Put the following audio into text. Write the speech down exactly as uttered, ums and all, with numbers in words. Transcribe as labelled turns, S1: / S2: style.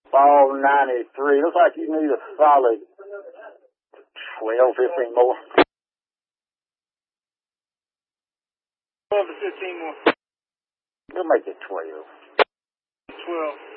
S1: Ball ninety-three. Looks like you need a solid twelve, fifteen more.
S2: twelve to fifteen more.
S1: We'll make it twelve.
S2: twelve.